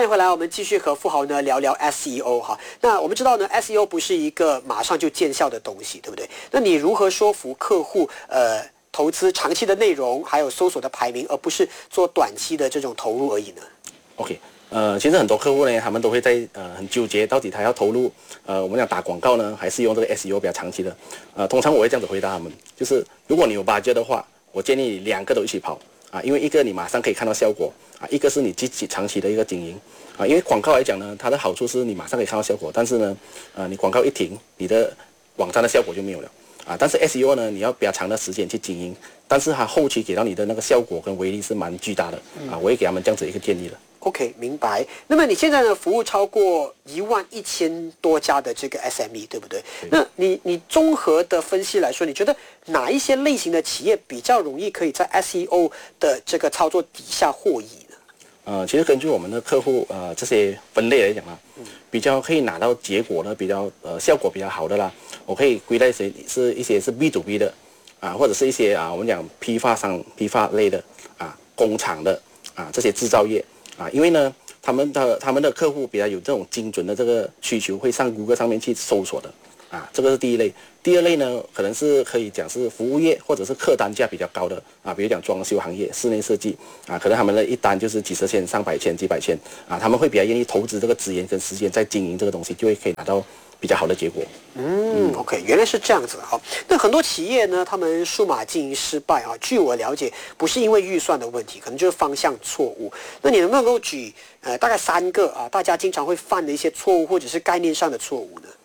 迎回来，我们继续和富豪呢聊聊 SEO 哈。那我们知道呢 ，SEO 不是一个马上就见效的东西，对不对？那你如何说服客户投资长期的内容，还有搜索的排名，而不是做短期的这种投入而已呢 ？OK， 其实很多客户呢，他们都会在很纠结，到底他要投入我们讲打广告呢，还是用这个 SEO 比较长期的？通常我会这样子回答他们，就是如果你有budget的话，我建议你两个都一起跑啊，因为一个你马上可以看到效果啊，一个是你积极长期的一个经营啊。因为广告来讲呢，它的好处是你马上可以看到效果，但是呢，你广告一停，你的网站的效果就没有了啊。但是 SEO 呢，你要比较长的时间去经营，但是它后期给到你的那个效果跟威力是蛮巨大的啊。我也给他们这样子一个建议了。 OK， 明白。那么你现在呢，服务超过11000多家的这个 SME， 对不对？那你综合的分析来说，你觉得哪一些类型的企业比较容易可以在 SEO 的这个操作底下获益呢？ 其实根据我们的客户这些分类来讲啊，比较可以拿到结果的比较效果比较好的啦，我可以归类一些是 B to B 的啊，或者是一些我们讲批发类的啊，工厂的啊，这些制造业。因为呢，他们的客户比较有这种精准的这个需求，会上谷歌上面去搜索的啊，这个是第一类。第二类呢，可能是可以讲是服务业或者是客单价比较高的啊，比如讲装修行业、室内设计啊，可能他们的一单就是几十千、上百千、几百千啊，他们会比较愿意投资这个资源跟时间在经营这个东西，就会可以拿到比较好的结果。 OK， 原来是这样子的哈。那很多企业呢，他们数码经营失败啊，据我了解，不是因为预算的问题，可能就是方向错误。那你能不能够举大概3个大家经常会犯的一些错误，或者是概念上的错误呢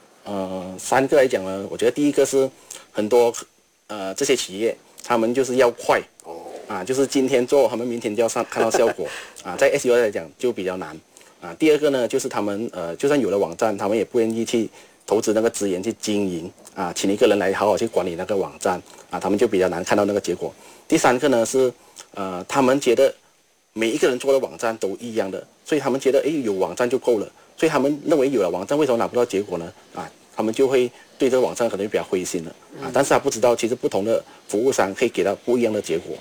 ？3个来讲呢，我觉得第一个是很多这些企业他们就是要快就是今天做，他们明天就要看到效果啊，在 SEO 来讲就比较难啊。第二个呢，就是他们就算有了网站，他们也不愿意去投资那个资源去经营啊，请一个人来好好去管理那个网站啊，他们就比较难看到那个结果。第三个呢是他们觉得每一个人做的网站都一样的，所以他们觉得有网站就够了，所以他们认为有了网站为什么拿不到结果呢？他们就会对这个网站可能比较灰心了但是他不知道其实不同的服务商可以给到不一样的结果。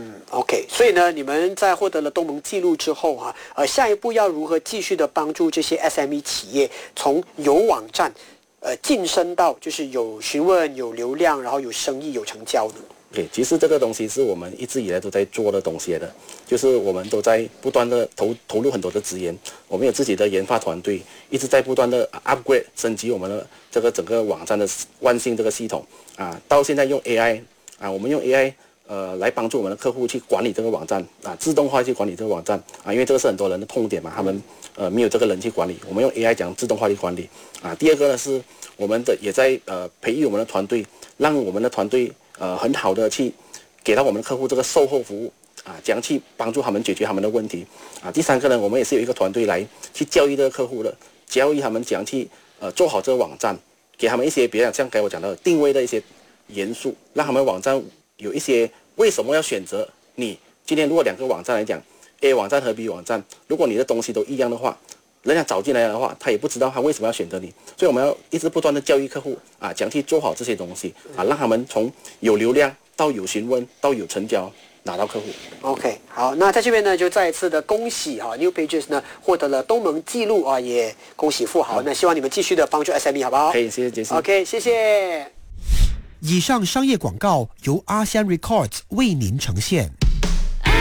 OK， 所以呢，你们在获得了东盟记录之后下一步要如何继续的帮助这些 SME 企业从有网站晋升到就是有询问、有流量，然后有生意、有成交呢？ 其实这个东西是我们一直以来都在做的东西的，就是我们都在不断的投入很多的资源，我们有自己的研发团队，一直在不断的 upgrade 升级我们的这个整个网站的万信这个系统到现在用 AI 我们用 AI来帮助我们的客户去管理这个网站自动化去管理这个网站因为这个是很多人的痛点嘛，他们没有这个人去管理，我们用 AI 讲自动化去管理第二个呢是我们也在培育我们的团队，让我们的团队很好的去给到我们的客户这个售后服务怎样去帮助他们解决他们的问题第三个呢，我们也是有一个团队来去教育这个客户的，教育他们怎样去做好这个网站，给他们一些比如像刚才我讲的定位的一些元素，让他们网站有一些为什么要选择你。今天如果2个网站来讲 A 网站和 B 网站，如果你的东西都一样的话，人家找进来的话，他也不知道他为什么要选择你，所以我们要一直不断的教育客户怎样去做好这些东西让他们从有流量到有询问到有成交拿到客户。 OK， 好，那在这边呢，就再一次的恭喜New Pages 呢获得了东盟纪录也恭喜富豪。那希望你们继续的帮助 SME， 好不好？ 可以，谢谢杰西。 OK， 谢谢。 以上商业广告由ASEAN Records 为您呈现。